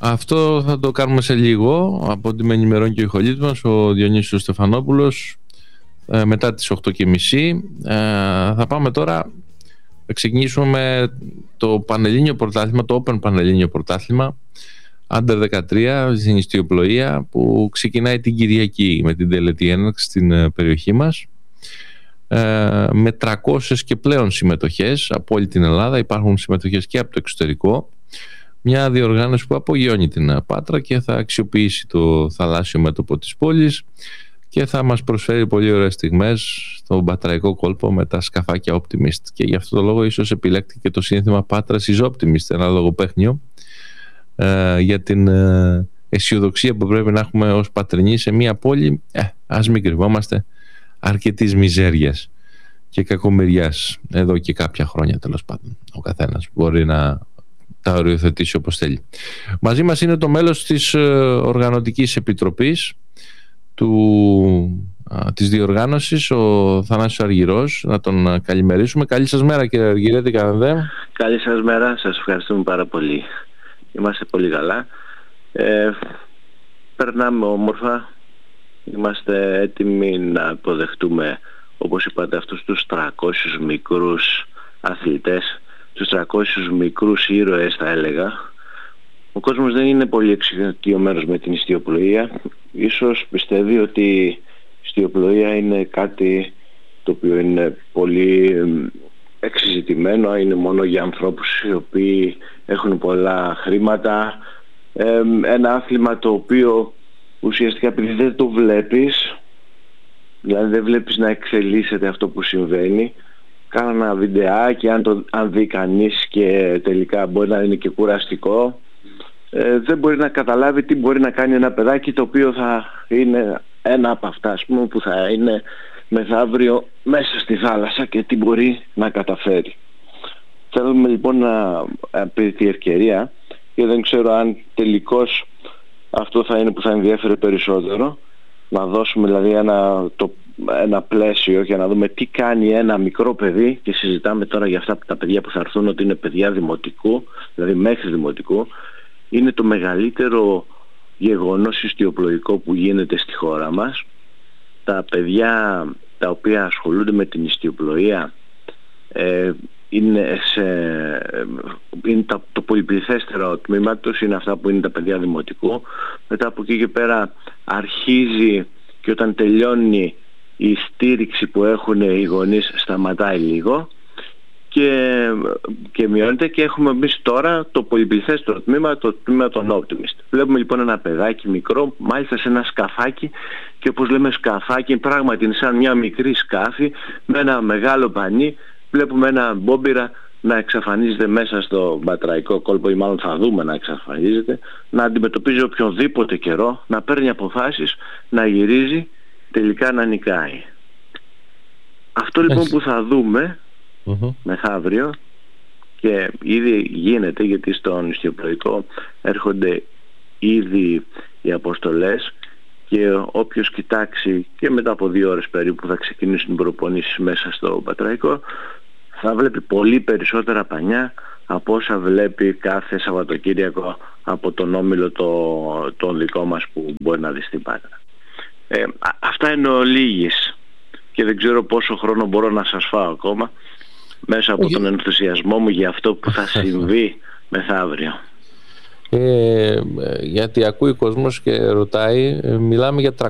Αυτό θα το κάνουμε σε λίγο. Από ό,τι με ενημερώνει και ο ηχολήπτης μας, ο Διονύσιος Στεφανόπουλος, μετά τις 8.30. Θα πάμε τώρα, θα ξεκινήσουμε με το Πανελλήνιο Πρωτάθλημα, το Open Πανελλήνιο Πρωτάθλημα Under 13 στην ιστιοπλοεία, που ξεκινάει την Κυριακή με την τελετή έναρξη στην περιοχή μας, με 300 και πλέον συμμετοχές από όλη την Ελλάδα. Υπάρχουν συμμετοχές και από το εξωτερικό. Μια διοργάνωση που απογειώνει την Πάτρα και θα αξιοποιήσει το θαλάσσιο μέτωπο της πόλης και θα μας προσφέρει πολύ ωραίες στιγμές στον πατραϊκό κόλπο με τα σκαφάκια Optimist. Και γι' αυτό το λόγο ίσως επιλέκτηκε το σύνθημα Πάτρας is Optimist, ένα λογοπαίχνιο για την αισιοδοξία που πρέπει να έχουμε ως πατρινοί σε μια πόλη, ας μην κρυβόμαστε, αρκετής μιζέριας και κακομοιριάς εδώ και κάποια χρόνια, τέλος πάντων. Ο καθένας μπορεί να τα οριοθετήσει όπως θέλει. Μαζί μας είναι το μέλος της Οργανωτικής Επιτροπής της διοργάνωσης, ο Θανάσης Αργυρός. Να τον καλημερίσουμε. Καλή σας μέρα, κύριε Αργυρέ, τι κάνετε? Καλή σας μέρα, σας ευχαριστούμε πάρα πολύ. Είμαστε πολύ καλά. Περνάμε όμορφα. Είμαστε έτοιμοι να υποδεχτούμε, όπως είπατε, αυτούς τους 300 μικρούς αθλητές, τους 300 μικρούς ήρωες, θα έλεγα. Ο κόσμος δεν είναι πολύ εξοικειωμένος με την ιστιοπλοεία. Ίσως πιστεύει ότι η ιστιοπλοεία είναι κάτι το οποίο είναι πολύ εξειζητημένο, είναι μόνο για ανθρώπους οι οποίοι έχουν πολλά χρήματα. Ένα άθλημα το οποίο ουσιαστικά, επειδή δεν το βλέπεις, δηλαδή δεν βλέπεις να εξελίσσεται αυτό που συμβαίνει, κάνω ένα βιντεάκι, αν δει κανείς και τελικά μπορεί να είναι και κουραστικό, δεν μπορεί να καταλάβει τι μπορεί να κάνει ένα παιδάκι το οποίο θα είναι ένα από αυτά, ας πούμε, που θα είναι μεθαύριο μέσα στη θάλασσα και τι μπορεί να καταφέρει. Θέλουμε λοιπόν να πει τη ευκαιρία, και δεν ξέρω αν τελικώς αυτό θα είναι που θα ενδιαφέρει περισσότερο, να δώσουμε δηλαδή ένα πλαίσιο για να δούμε τι κάνει ένα μικρό παιδί, και συζητάμε τώρα για αυτά τα παιδιά που θα έρθουν ότι είναι παιδιά δημοτικού, δηλαδή μέχρι δημοτικού. Είναι το μεγαλύτερο γεγονός ιστιοπλοϊκό που γίνεται στη χώρα μας. Τα παιδιά τα οποία ασχολούνται με την ιστιοπλοεία είναι το πολυπληθέστερο τμήμα τους, είναι αυτά που είναι τα παιδιά δημοτικού. Μετά από εκεί και πέρα αρχίζει, και όταν τελειώνει η στήριξη που έχουν οι γονείς σταματάει λίγο και μειώνεται, και έχουμε εμείς τώρα το πολυπληθέστερο τμήμα, το τμήμα των Optimist. Βλέπουμε λοιπόν ένα παιδάκι μικρό, μάλιστα σε ένα σκαφάκι, και όπως λέμε σκαφάκι, πράγματι είναι σαν μια μικρή σκάφη με ένα μεγάλο πανί. Βλέπουμε ένα μπόμπιρα να εξαφανίζεται μέσα στο πατραϊκό κόλπο, ή μάλλον θα δούμε να εξαφανίζεται, να αντιμετωπίζει οποιονδήποτε καιρό, να παίρνει αποφάσεις, να γυρίζει, τελικά να νικάει. Αυτό λοιπόν που θα δούμε μεθαύριο, και ήδη γίνεται, γιατί στον ιστιοπλοϊκό έρχονται ήδη οι αποστολές, και όποιος κοιτάξει, και μετά από 2 ώρες περίπου θα ξεκινήσουν οι προπονήσεις μέσα στο πατραϊκό, θα βλέπει πολύ περισσότερα πανιά από όσα βλέπει κάθε Σαββατοκύριακο από τον όμιλο τον δικό μας που μπορεί να δει στην Πάτρα. Αυτά είναι ολίγης, και δεν ξέρω πόσο χρόνο μπορώ να σας φάω ακόμα μέσα από τον ενθουσιασμό μου για αυτό που θα συμβεί μεθαύριο. Γιατί ακούει ο κόσμος και ρωτάει, μιλάμε για